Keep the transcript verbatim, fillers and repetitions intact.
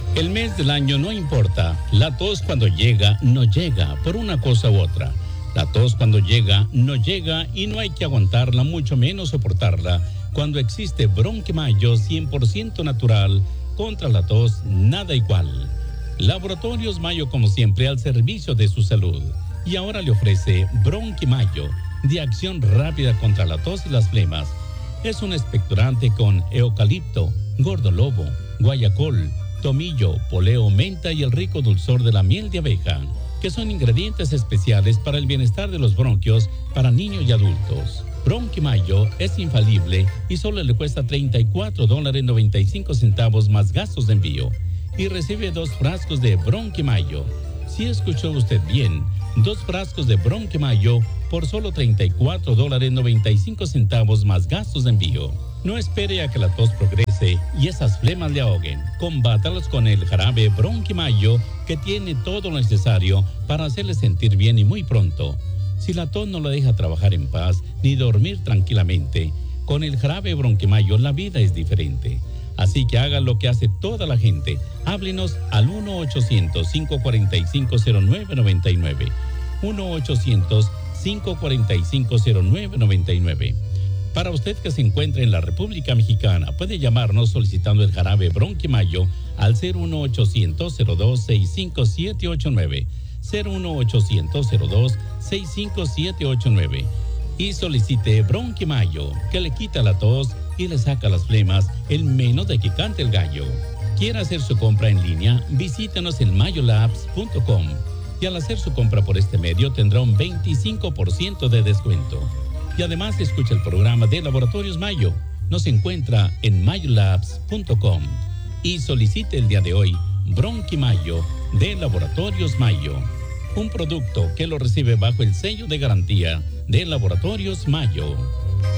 El mes del año no importa, la tos cuando llega, no llega, por una cosa u otra. La tos cuando llega, no llega y no hay que aguantarla, mucho menos soportarla. Cuando existe Bronquimayo cien por ciento natural, contra la tos, nada igual. Laboratorios Mayo, como siempre, al servicio de su salud. Y ahora le ofrece Bronquimayo, de acción rápida contra la tos y las flemas. Es un expectorante con eucalipto, gordolobo, guayacol, tomillo, poleo, menta y el rico dulzor de la miel de abeja, que son ingredientes especiales para el bienestar de los bronquios para niños y adultos. Bronquimayo es infalible y solo le cuesta treinta y cuatro dólares noventa y cinco centavos más gastos de envío. Y recibe dos frascos de Bronquimayo. Si escuchó usted bien, dos frascos de Bronquimayo por solo treinta y cuatro dólares noventa y cinco centavos más gastos de envío. No espere a que la tos progrese y esas flemas le ahoguen. Combátalos con el jarabe Bronquimayo, que tiene todo lo necesario para hacerle sentir bien y muy pronto. Si la tos no lo deja trabajar en paz ni dormir tranquilamente, con el jarabe Bronquimayo la vida es diferente. Así que haga lo que hace toda la gente. Háblenos al uno ochocientos, cinco cuatro cinco, cero nueve nueve nueve. uno ochocientos, cinco cuatro cinco, cero nueve nueve nueve. Para usted que se encuentra en la República Mexicana, puede llamarnos solicitando el jarabe Bronquimayo al cero uno ochocientos, cero dos, sesenta y cinco, siete ocho nueve. cero uno ochocientos, cero dos, sesenta y cinco, siete ocho nueve. Y solicite Bronquimayo, que le quita la tos y le saca las flemas en menos de que cante el gallo. ¿Quiere hacer su compra en línea? Visítenos en mayolabs punto com y al hacer su compra por este medio tendrá un veinticinco por ciento de descuento. Y además escucha el programa de Laboratorios Mayo. Nos encuentra en mayolabs punto com y solicite el día de hoy Bronquimayo de Laboratorios Mayo, un producto que lo recibe bajo el sello de garantía de Laboratorios Mayo.